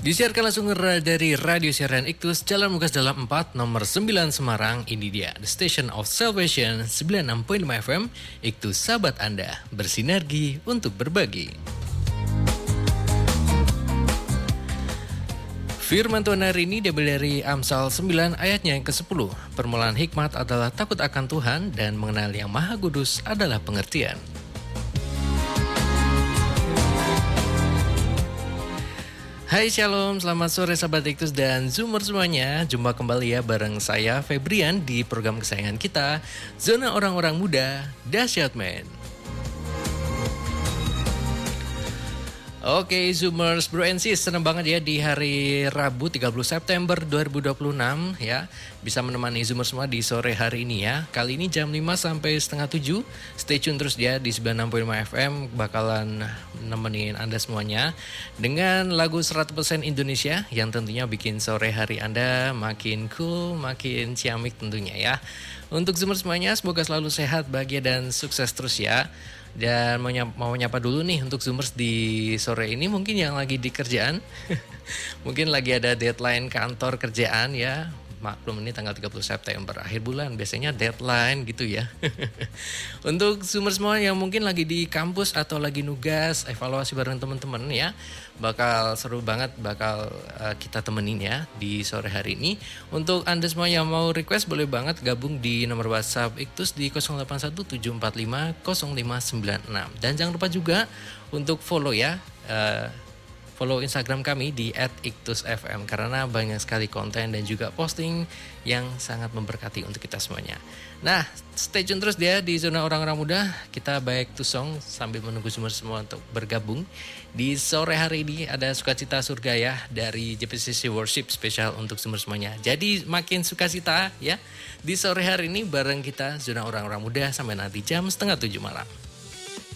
Disiarkan langsung dari Radio Siaran Iktus Jalan Mugas Dalam 4 nomor 9 Semarang. Ini dia The Station of Salvation 96.5 FM Iktus sahabat Anda bersinergi untuk berbagi. Firman Tuhan hari ini diambil dari Amsal 9 ayatnya yang ke-10. Permulaan hikmat adalah takut akan Tuhan dan mengenal yang Maha Kudus adalah pengertian. Hai Shalom, selamat sore sahabat Iktus dan Zoomer semuanya. Jumpa kembali ya bareng saya Febrian di program kesayangan kita, Zona Orang-Orang Muda Dahsyat Men. Oke Zoomers, Bro and Sis, senang banget ya di hari Rabu 30 September 2026 ya. Bisa menemani Zoomers semua di sore hari ini ya. Kali ini jam 5 sampai setengah 7. Stay tune terus ya di 96.5 FM. Bakalan nemenin Anda semuanya dengan lagu 100% Indonesia yang tentunya bikin sore hari Anda makin cool, makin ciamik tentunya ya. Untuk Zoomers semuanya semoga selalu sehat, bahagia dan sukses terus ya. Dan mau nyapa dulu nih untuk Zoomers di sore ini, mungkin yang lagi di kerjaan mungkin lagi ada deadline kantor kerjaan ya. Maklum ini tanggal 30 September akhir bulan biasanya deadline gitu ya. Untuk Zoomers semua yang mungkin lagi di kampus atau lagi nugas evaluasi bareng teman-teman ya, bakal seru banget, bakal kita temenin ya di sore hari ini. Untuk Anda semua yang mau request boleh banget gabung di nomor WhatsApp Iktus di 0817450596. Dan jangan lupa juga untuk follow ya, follow Instagram kami di @iktusfm karena banyak sekali konten dan juga posting yang sangat memberkati untuk kita semuanya. Nah, stay tune terus dia di Zona Orang-Orang Muda. Kita baik to song sambil menunggu semua untuk bergabung. Di sore hari ini ada Sukacita Surga ya dari JPCC Worship spesial untuk semuanya. Jadi makin sukacita ya di sore hari ini bareng kita Zona Orang-Orang Muda sampai nanti jam 6:30 malam.